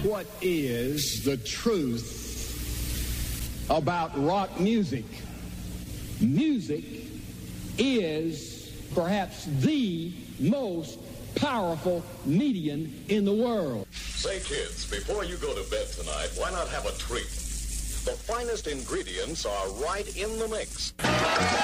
what is the truth about rock music. Music is perhaps the most powerful medium in the world. Say, kids, before you go to bed tonight, why not have a treat? The finest ingredients are right in the mix.